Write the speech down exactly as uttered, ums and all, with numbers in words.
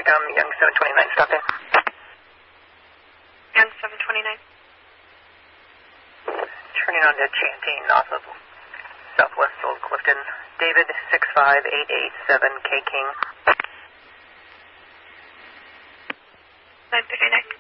TRACOM, Young seven twenty-nine, stop in. Young seven twenty-nine. Turning on to Chantine off of Southwest Old Clifton. David, six five eight eight seven, K King. nine thirty-nine.